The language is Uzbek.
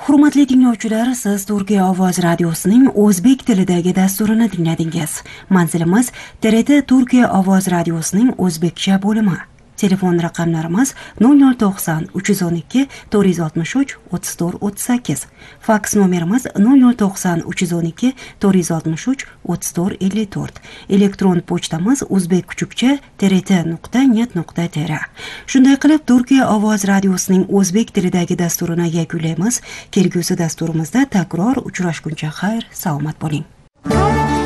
Hurmatli tinglovchilar, siz Turkiya ovoz radiosining o'zbek tilidagi dasturini tingladingiz. Manzilimiz TRT Turkiya ovoz radiosining o'zbekcha bo'limi. Telefon raqamlarimiz 0090 312 463 34 38. Faks nomerimiz 0090 312 463 34 54. Elektron pochtamiz uzbek-trt.net.tr. Shunday qilib, Turkiya ovoz radiosining o'zbek tilidagi dasturini yakunlaymiz. Kelgusi dasturimizda takror uchrashguncha xayr, salomat bo'ling.